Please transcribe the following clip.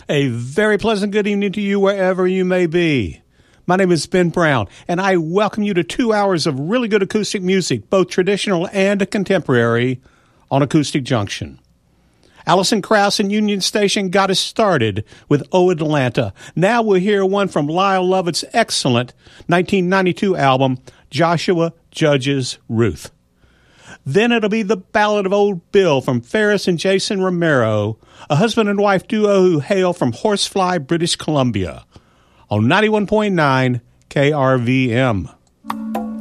A very pleasant good evening to you wherever you may be. My name is Ben Brown, and I welcome you to 2 hours of really good acoustic music, both traditional and contemporary, on Acoustic Junction. Alison Krauss and Union Station got us started with Oh Atlanta. Now we'll hear one from Lyle Lovett's excellent 1992 album, Joshua Judge's Ruth. Then it'll be the Ballad of Old Bill from Ferris and Jason Romero, a husband and wife duo who hail from Horsefly, British Columbia, on 91.9 KRVM.